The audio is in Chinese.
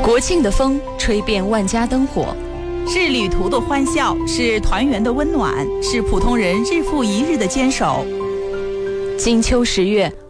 国庆的风吹遍万家灯火， 是旅途的欢笑，是团圆的温暖，是普通人日复一日的坚守。 金秋10月，